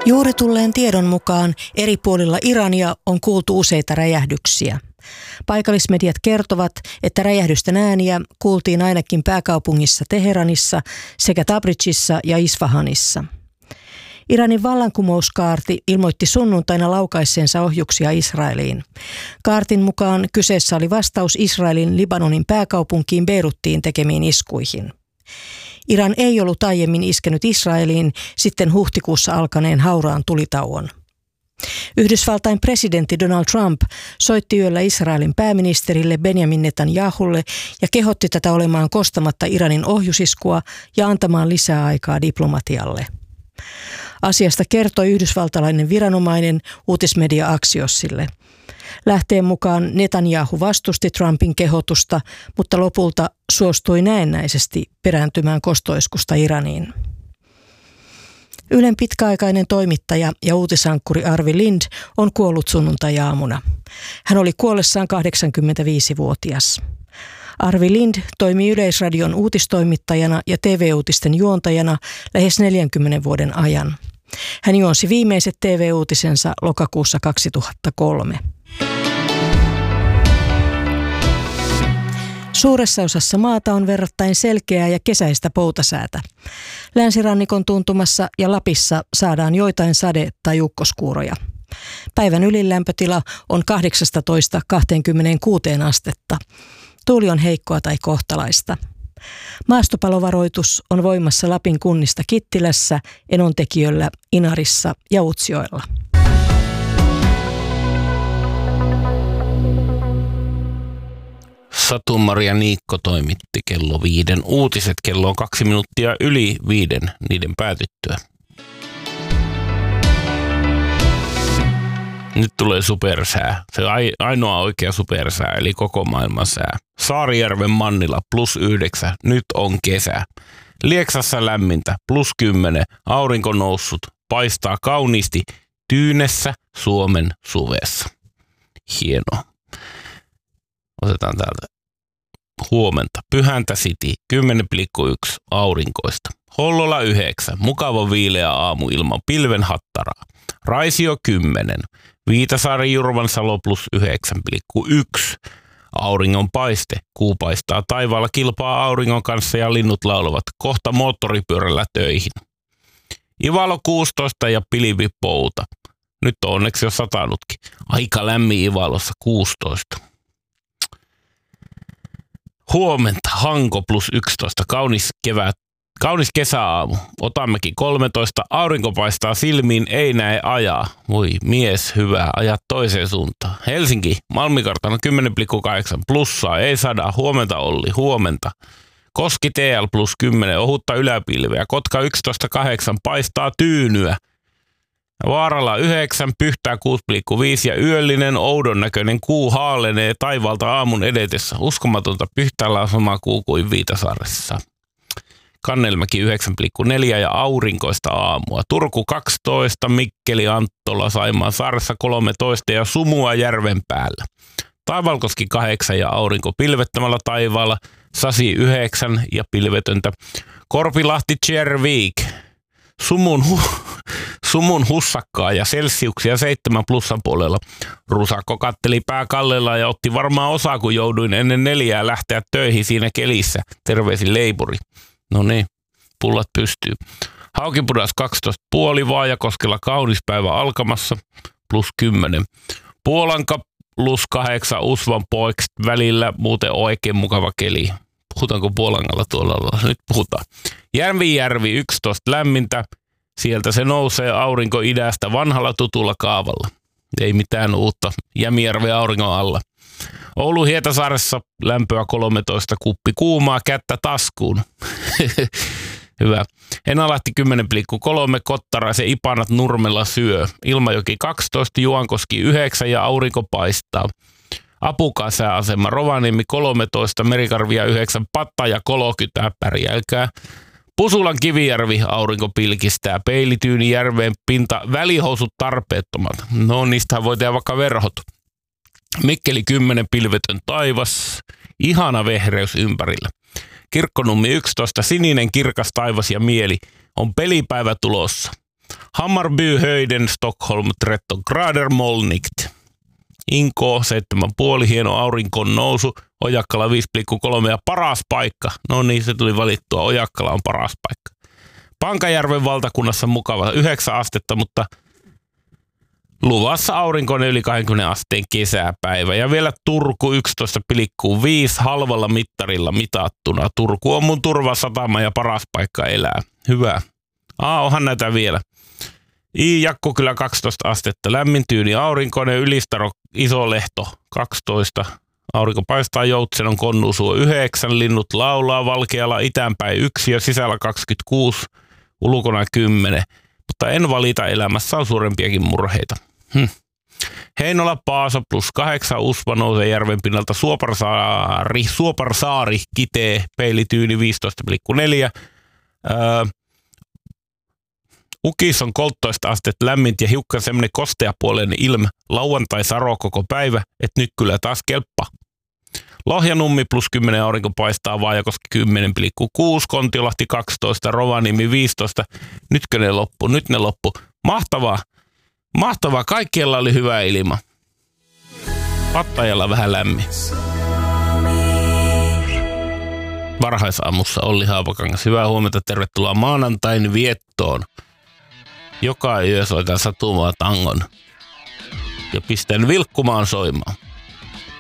Juuri tulleen tiedon mukaan eri puolilla Irania on kuultu useita räjähdyksiä. Paikallismediat kertovat, että räjähdysten ääniä kuultiin ainakin pääkaupungissa Teheranissa sekä Tabridžissa ja Isfahanissa. Iranin vallankumouskaarti ilmoitti sunnuntaina laukaisseensa ohjuksia Israeliin. Kaartin mukaan kyseessä oli vastaus Israelin Libanonin pääkaupunkiin Beiruttiin tekemiin iskuihin. Iran ei ollut aiemmin iskenyt Israeliin sitten huhtikuussa alkaneen hauraan tulitauon. Yhdysvaltain presidentti Donald Trump soitti yöllä Israelin pääministerille Benjamin Netanyahulle ja kehotti tätä olemaan kostamatta Iranin ohjusiskua ja antamaan lisää aikaa diplomatialle. Asiasta kertoi yhdysvaltalainen viranomainen uutismedia Axiosille. Lähteen mukaan Netanyahu vastusti Trumpin kehotusta, mutta lopulta suostui näennäisesti perääntymään kostoiskusta Iraniin. Ylen pitkäaikainen toimittaja ja uutisankkuri Arvi Lind on kuollut sunnuntai-aamuna. Hän oli kuollessaan 85-vuotias. Arvi Lind toimi Yleisradion uutistoimittajana ja TV-uutisten juontajana lähes 40 vuoden ajan. Hän juonsi viimeiset TV-uutisensa lokakuussa 2003. Suuressa osassa maata on verrattain selkeää ja kesäistä poutasäätä. Länsirannikon tuntumassa ja Lapissa saadaan joitain sade- tai ukkoskuuroja. Päivän ylilämpötila on 18–26 astetta. Tuuli on heikkoa tai kohtalaista. Maastopalovaroitus on voimassa Lapin kunnista Kittilässä, Enontekiöllä, Inarissa ja Utsjoella. Satu-Maria Niikko toimitti kello 5 uutiset. Kello on 2 minuuttia yli 5 niiden päätyttyä. Nyt tulee supersää. Se ainoa oikea supersää, eli koko maailman sää. Saarijärven Mannila +9. Nyt on kesä. Lieksassa lämmintä +10. Aurinko noussut. Paistaa kauniisti tyynessä Suomen suvessa. Hienoa. Otetaan täältä huomenta. Pyhäntä City 10,1 aurinkoista. Hollola 9. Mukava viileä aamu ilman pilvenhattaraa. Raisio 10. Viitasaari Jurvansalo +9,1. Auringon paiste. Kuu paistaa taivaalla, kilpaa auringon kanssa ja linnut laulavat. Kohta moottoripyörällä töihin. Ivalo 16 ja pilvi pouta. Nyt on onneksi jo satanutkin. Aika lämmin Ivalossa 16. Huomenta Hanko +11. Kaunis kesäaamu. Otammekin 13. Aurinko paistaa silmiin, ei näe ajaa. Voi mies, hyvä, ajaa toiseen suuntaan. Helsinki, Malmikartano 10,8. Plussaa, ei sada. Huomenta Olli, huomenta. Koski TL +10. Ohutta yläpilveä. Kotka 11,8. Paistaa tyynyä. Vaaralla 9, Pyhtää 6,5 ja yöllinen oudon näköinen kuu haalenee taivaalta aamun edetessä. Uskomatonta, Pyhtäällä on sama kuu kuin Viitasaaressa. Kannelmäki 9,4 ja aurinkoista aamua. Turku 12, Mikkeli, Anttola, Saimaan Saaressa 13 ja sumua järven päällä. Taivalkoski 8 ja aurinko pilvettömällä taivaalla. Sasi 9 ja pilvetöntä. Korpilahti Tjervik. Sumun hussakkaa ja selsiuksia 7 plussan puolella. Rusakko katteli pää kallella ja otti varmaan osaa, kun jouduin ennen 4 lähteä töihin siinä kelissä. Terveisin leipuri. No niin, pullat pystyy. Haukipudas 12,5, Vaajakoskella kaunis päivä alkamassa +10. Puolanka +8, Usvan poikst välillä muuten oikein mukava keli. Puhutaanko Puolangalla tuolla? Nyt puhutaan. Järvi 11 lämmintä. Sieltä se nousee aurinko idästä vanhalla tutulla kaavalla. Ei mitään uutta. Jämijärven auringon alla. Oulu Hietasaaressa lämpöä 13, kuppi kuumaa kättä taskuun. Hyvä. Enalahti 10,3, Kottaraisen Ipanat Nurmella syö. Ilmajoki 12, Juankoski 9 ja aurinko paistaa. Apukasääasema Rovaniemi 13, Merikarvia 9, Patta ja Kolokytä, pärjäilkää. Pusulan Kivijärvi, aurinko pilkistää. Peilityyni järveen pinta, välihousut tarpeettomat. No niistähän voi tehdä vaikka verhot. Mikkeli 10, pilvetön taivas. Ihana vehreys ympärillä. Kirkkonummi 11, sininen kirkas taivas ja mieli. On pelipäivä tulossa. Hammarbyhöjden Stockholm 13 grader molnigt. Inko 7,5, hieno aurinkon nousu. Ojakkala 5,3 ja paras paikka. No niin, se tuli valittua. Ojakkala on paras paikka. Pankajärven valtakunnassa mukava 9 astetta, mutta luvassa aurinkoinen yli 20 asteen kesäpäivä. Ja vielä Turku 11,5 halvalla mittarilla mitattuna. Turku on mun turvasatama ja paras paikka elää. Hyvä. Onhan näitä vielä. Jakko kyllä 12 astetta. Lämmin tyyni aurinkoinen. Ylistaro Isolehto 12. Aurinko paistaa, Joutsenon Konnusuo 9. Linnut laulaa, Valkeala itäänpäin 1 ja sisällä 26. Ulkona 10. Mutta en valita, elämässä on suurempiakin murheita. Heinola Paasa +8, Usva nousee järven pinnalta, Suoparsaari kitee, peilityyni 15,4. Ukis on 13 astetta lämmintä ja hiukkan semmoinen kosteapuoleinen ilma. Lauantai saro koko päivä, että nyt kyllä taas kelppa. Lohjanummi +10, aurinko paistaa, Vaajakoski 10,6, Kontiolahti 12, Rovaniemi 15. Nytkö ne loppu? Nyt ne loppu. Mahtavaa. Mahtavaa. Kaikkialla oli hyvä ilma. Pattajalla vähän lämmin. Varhaisaamussa Olli Haapakangas. Hyvää huomenta. Tervetuloa maanantain viettoon. Joka yö soitan Satumaa tangon ja pistän vilkkumaan soimaan.